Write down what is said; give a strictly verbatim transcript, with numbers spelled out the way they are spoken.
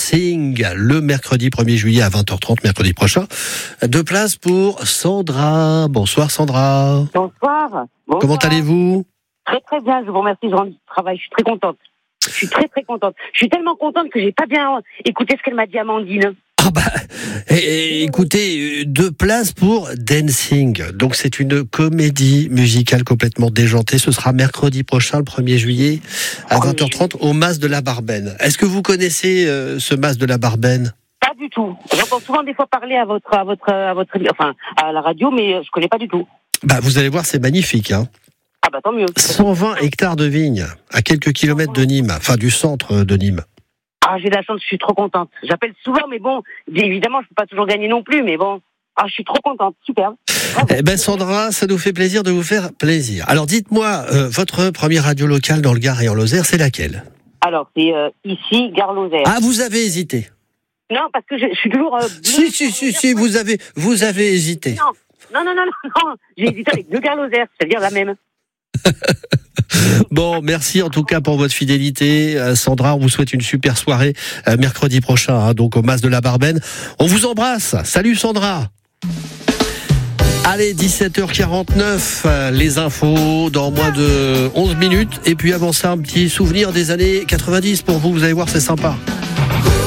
Dancing, le mercredi premier juillet à vingt heures trente, mercredi prochain. Deux places pour Sandra. Bonsoir Sandra. Bonsoir. Bonsoir. Comment allez-vous? Très très bien, je vous remercie, je rentre du travail, je suis très contente. Je suis très très contente. Je suis tellement contente que j'ai pas bien écouté ce qu'elle m'a dit, Amandine. Ah bah, et, et, écoutez, deux places pour Dancing. Donc c'est une comédie musicale complètement déjantée. Ce sera mercredi prochain, le premier juillet, à vingt heures trente, au Mas de la Barbenne. Est-ce que vous connaissez euh, ce Mas de la Barbenne? Pas du tout. J'entends souvent des fois parler à votre, à votre, à votre, enfin, à la radio, mais je connais pas du tout. Bah, vous allez voir, c'est magnifique, hein. Ah bah tant mieux. cent vingt hectares de vignes, à quelques kilomètres de Nîmes, enfin du centre de Nîmes. Ah, j'ai de la chance, je suis trop contente. J'appelle souvent, mais bon, évidemment, je peux pas toujours gagner non plus, mais bon. Ah, je suis trop contente, super. Bravo. Eh ben Sandra, ça nous fait plaisir de vous faire plaisir. Alors dites-moi, euh, votre première radio locale dans le Gard et en Lozère, c'est laquelle? Alors, c'est euh, ici, Gare Lozère. Ah, vous avez hésité? Non, parce que je, je suis toujours... Euh, Si, si, si, si, vous avez, vous avez hésité. Non, non, non, non, non, non. J'ai hésité avec deux Gare Lozère, c'est-à-dire la même. Bon, merci en tout cas pour votre fidélité. Euh, Sandra, on vous souhaite une super soirée euh, mercredi prochain, hein, donc au Mas de la Barbenne. On vous embrasse. Salut Sandra. Allez, dix-sept heures quarante-neuf, euh, les infos dans moins de onze minutes. Et puis avant ça, un petit souvenir des années quatre-vingt-dix pour vous, vous allez voir, c'est sympa.